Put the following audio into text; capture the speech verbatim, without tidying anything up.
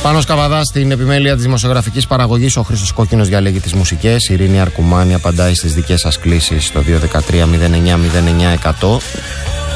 Πάνος Καβαδάς στην επιμέλεια της δημοσιογραφικής παραγωγής. Ο Χρήστος Κόκκινος διαλέγει τις μουσικές. Η Ειρήνη Αρκουμάνη απαντάει στις δικές σας κλήσεις στο δύο ένα τρία μηδέν εννιά μηδέν εννιά εκατό.